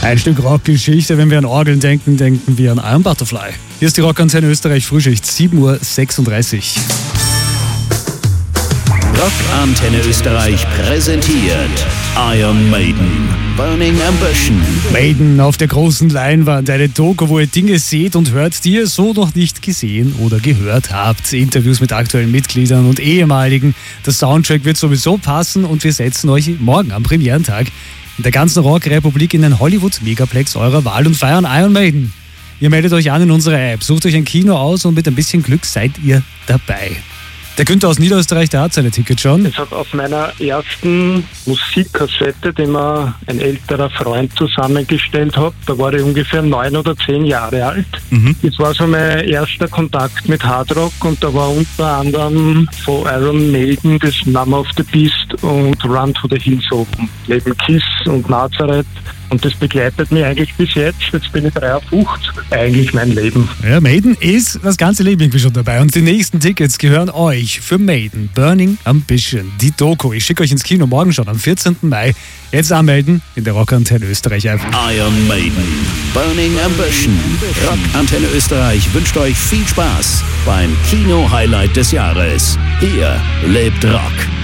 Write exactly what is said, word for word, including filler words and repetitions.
Ein Stück Rockgeschichte. Wenn wir an Orgeln denken, denken wir an Iron Butterfly. Hier ist die Rockantenne Österreich Frühschicht, sieben Uhr sechsunddreißig. Rockantenne Österreich präsentiert Iron Maiden, Burning Ambition. Maiden auf der großen Leinwand, eine Doku, wo ihr Dinge seht und hört, die ihr so noch nicht gesehen oder gehört habt. Interviews mit aktuellen Mitgliedern und ehemaligen. Der Soundtrack wird sowieso passen und wir setzen euch morgen am Premierentag in der ganzen Rockrepublik in den Hollywood-Megaplex eurer Wahl und feiern Iron Maiden. Ihr meldet euch an in unserer App, sucht euch ein Kino aus und mit ein bisschen Glück seid ihr dabei. Der Günther aus Niederösterreich, der hat seine Tickets schon. Es hat auf meiner ersten Musikkassette, die mir ein älterer Freund zusammengestellt hat, da war ich ungefähr neun oder zehn Jahre alt. Mhm. Das war so mein erster Kontakt mit Hardrock und da war unter anderem von Iron Maiden das Number of the Beast und Run to the Hills Open. Neben Kiss und Nazareth. Und das begleitet mich eigentlich bis jetzt. Jetzt bin ich dreiundfünfzig. Eigentlich mein Leben. Ja, Maiden ist das ganze Leben irgendwie schon dabei. Und die nächsten Tickets gehören euch für Maiden. Burning Ambition. Die Doku. Ich schicke euch ins Kino morgen schon am vierzehnten Mai. Jetzt anmelden in der Rockantenne Österreich App. Iron Maiden, Burning Ambition. Rockantenne Österreich wünscht euch viel Spaß beim Kino-Highlight des Jahres. Hier lebt Rock.